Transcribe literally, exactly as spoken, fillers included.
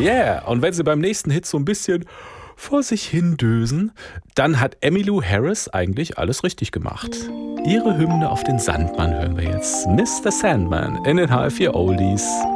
Yeah. Und wenn sie beim nächsten Hit so ein bisschen vor sich hin dösen, dann hat Emmylou Harris eigentlich alles richtig gemacht. Ihre Hymne auf den Sandmann hören wir jetzt. Mister Sandman in den H F vier Oldies.